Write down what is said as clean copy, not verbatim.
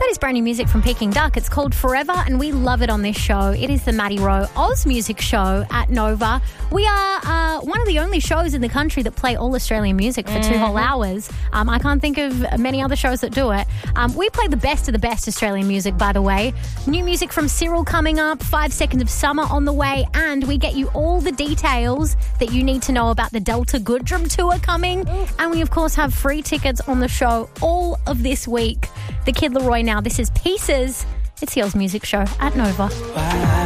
That is brand new music from Peking Duck. It's called Forever, and we love it on this show. It is the Maddie Rowe Oz Music Show at Nova. We are one of the only shows in the country that play all Australian music for 2 whole hours. I can't think of many other shows that do it. We play the best of the best Australian music, by the way. New music from Cyril coming up, 5 Seconds of Summer on the way, and we get you all the details that you need to know about the Delta Goodrum tour coming. And we, of course, have free tickets on the show all of this week. The Kid Laroi now. This is Pieces. It's the Oz Music Show at Nova.